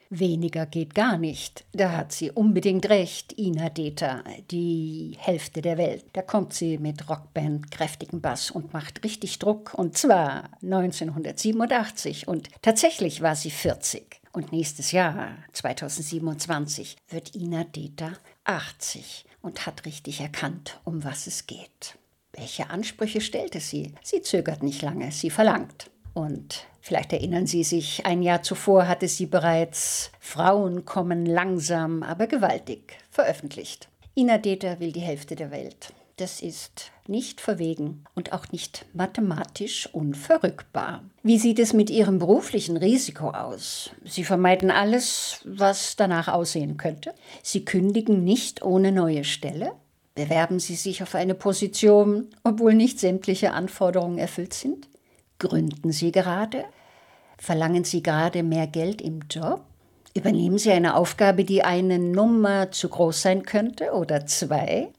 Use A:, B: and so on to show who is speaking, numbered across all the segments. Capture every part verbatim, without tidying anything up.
A: Weniger geht gar nicht. Da hat sie unbedingt recht, Ina Deta, die Hälfte der Welt. Da kommt sie mit Rockband, kräftigem Bass und macht richtig Druck. Und zwar neunzehnhundertsiebenundachtzig. Und tatsächlich war sie vierzig. Und nächstes Jahr, zweitausendsiebenundzwanzig, wird Ina Deta achtzig und hat richtig erkannt, um was es geht. Welche Ansprüche stellte sie? Sie zögert nicht lange, sie verlangt. Und vielleicht erinnern Sie sich, ein Jahr zuvor hatte sie bereits Frauen kommen langsam, aber gewaltig veröffentlicht. Ina Deta will die Hälfte der Welt. Das ist nicht verwegen und auch nicht mathematisch unverrückbar. Wie sieht es mit Ihrem beruflichen Risiko aus? Sie vermeiden alles, was danach aussehen könnte. Sie kündigen nicht ohne neue Stelle. Bewerben Sie sich auf eine Position, obwohl nicht sämtliche Anforderungen erfüllt sind. Gründen Sie gerade? Verlangen Sie gerade mehr Geld im Job? Übernehmen Sie eine Aufgabe, die eine Nummer zu groß sein könnte oder zwei?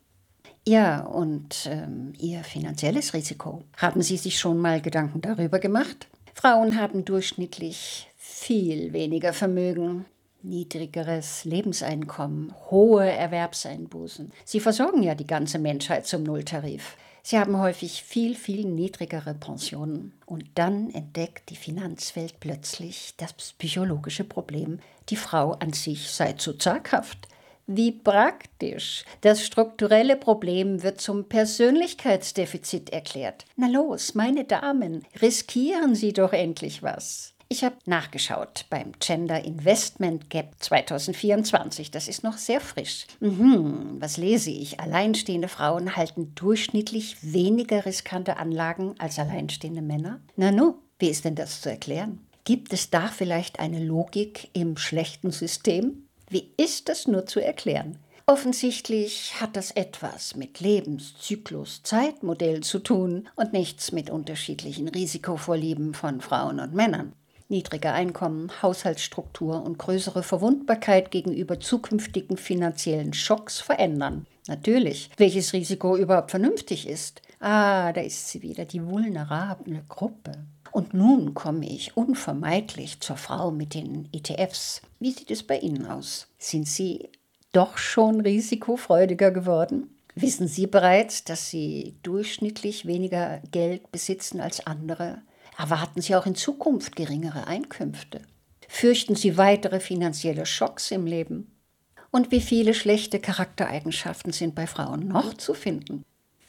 A: Ja, und ähm, Ihr finanzielles Risiko. Haben Sie sich schon mal Gedanken darüber gemacht? Frauen haben durchschnittlich viel weniger Vermögen, niedrigeres Lebenseinkommen, hohe Erwerbseinbußen. Sie versorgen ja die ganze Menschheit zum Nulltarif. Sie haben häufig viel, viel niedrigere Pensionen. Und dann entdeckt die Finanzwelt plötzlich das psychologische Problem, die Frau an sich sei zu zaghaft. Wie praktisch. Das strukturelle Problem wird zum Persönlichkeitsdefizit erklärt. Na los, meine Damen, riskieren Sie doch endlich was. Ich habe nachgeschaut beim Gender Investment Gap zweitausendvierundzwanzig. Das ist noch sehr frisch. Mhm, was lese ich? Alleinstehende Frauen halten durchschnittlich weniger riskante Anlagen als alleinstehende Männer. Nanu, wie ist denn das zu erklären? Gibt es da vielleicht eine Logik im schlechten System? Wie ist das nur zu erklären? Offensichtlich hat das etwas mit Lebenszyklus, Zeitmodell zu tun und nichts mit unterschiedlichen Risikovorlieben von Frauen und Männern. Niedrige Einkommen, Haushaltsstruktur und größere Verwundbarkeit gegenüber zukünftigen finanziellen Schocks verändern. Natürlich, welches Risiko überhaupt vernünftig ist. Ah, da ist sie wieder, die vulnerable Gruppe. Und nun komme ich unvermeidlich zur Frau mit den E T Fs. Wie sieht es bei Ihnen aus? Sind Sie doch schon risikofreudiger geworden? Wissen Sie bereits, dass Sie durchschnittlich weniger Geld besitzen als andere? Erwarten Sie auch in Zukunft geringere Einkünfte? Fürchten Sie weitere finanzielle Schocks im Leben? Und wie viele schlechte Charaktereigenschaften sind bei Frauen noch zu finden?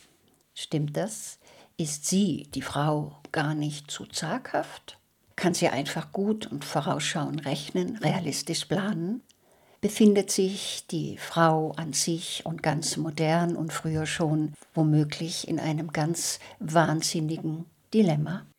A: Stimmt das? Ist sie, die Frau, gar nicht zu zaghaft? Kann sie einfach gut und vorausschauend rechnen, realistisch planen? Befindet sich die Frau an sich und ganz modern und früher schon womöglich in einem ganz wahnsinnigen Dilemma?